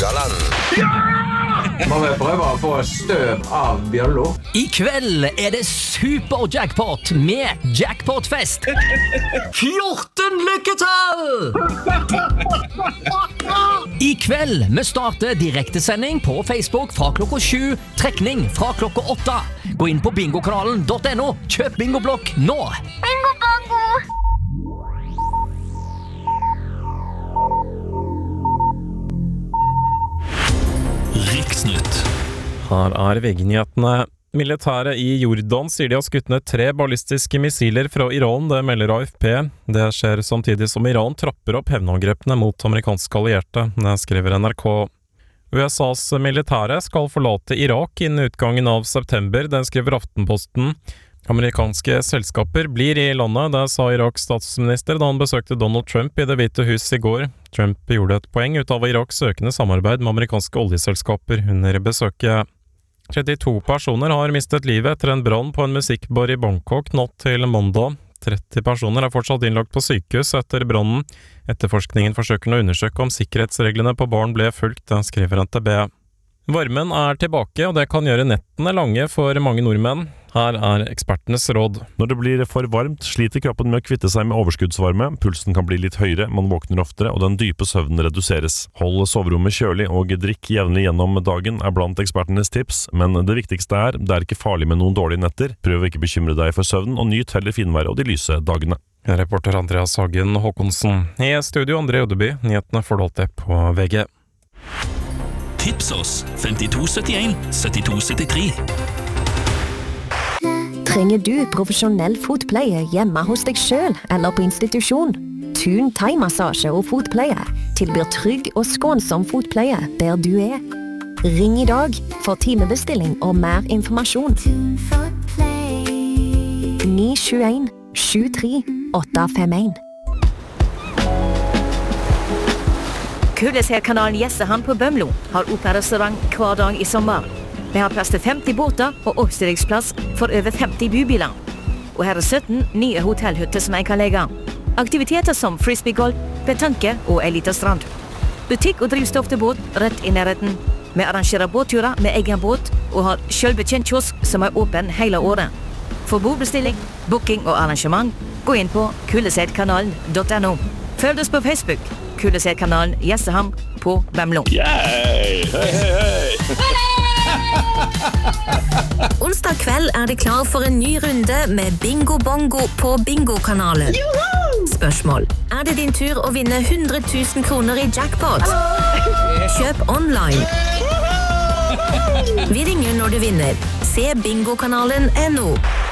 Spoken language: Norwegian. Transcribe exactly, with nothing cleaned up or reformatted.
Rogaland. Må vi prøve å få støv av bjøllo? I kveld er det super-jackpot med jackpotfest. fjorten lykketall! I kveld vi starter direktesending på Facebook fra klokka sju, trekning fra klokka åtte. Gå inn på bingokanalen punktum no, kjøp bingoblokk nå. Bingo bongo! Riksnytt. Her er V G-nyhetene. Militæret i Jordan sier de har skutt ned tre ballistiske missiler fra Iran, det melder A F P. Det skjer samtidig som Iran trapper opp hevnangrepene mot amerikanske allierte, det skriver N R K. U S A's militære skal forlate Irak innen utgangen av september, det skriver Aftenposten. Amerikanske selskaper blir i landet, det sa Iraks statsminister da han besøkte Donald Trump i Det hvite hus i går. Trump gjorde et poeng ut av Iraks søkende samarbeid med amerikanske oljeselskaper under besøket. trettito personer har mistet livet etter en brann på en musikkbar i Bangkok natt til mandag. tretti personer er fortsatt innlagt på sykehus etter brannen. Etterforskningen forsøker å undersøke om sikkerhetsreglene på baren ble fulgt, det skriver N T B. Varmen er tilbake, og det kan gjøre nettene lange for mange nordmenn. Her er ekspertenes råd. Når det blir for varmt, sliter kroppen med å kvitte seg med overskuddsvarme, pulsen kan bli litt høyere, man våkner oftere, og den dype søvnen reduseres. Hold soverommet kjølig og drikk jevnlig gjennom dagen er blant ekspertenes tips, men det viktigste er, det er ikke farlig med noen dårlige netter. Prøv å ikke bekymre deg for søvnen, og nyt heller finværet og de lyse dagene. Reporter Andreas Hagen Håkonsen. I studio André Ødeby, nyhetene får du alltid på V G. Tips oss femtito syttien syttito syttitre. Trenger du profesjonell fotpleie hjemme hos deg selv eller på institusjon? Thun thai-massasje og fotpleie tilbyr trygg og skånsom fotpleie der du er. Ring i dag for timebestilling og mer informasjon. ni sju en sju tre åtte fem en. Kullesherkanalen Jessehand på Bømlo har operarestaurant hver dag i sommer. Vi har plass til femti båter og oppstillingsplass for over femti bubiler. Og her er sytten nye hotellhytter som jeg kan legge. Aktiviteter som frisbeegolf, petanque og en liten strand. Butikk og drivstoff til båt rett i nærheten. Vi arrangerer båtturer med egen båt og har selvbetjent kiosk som er åpen hele året. For bordbestilling, booking og arrangement, gå inn på kullesherkanalen punktum no. Følg oss på Facebook. Kullesherkanalen Jessehand på Bømlo. Yay! Hei, hei, hei! Onsdag kveld er det klar for en ny runde med Bingo Bongo på Bingo-kanalen. Spørsmål: er det din tur å vinne hundre tusen kroner i jackpot? Kjøp online. Vi ringer når du vinner. Se bingokanalen punktum no.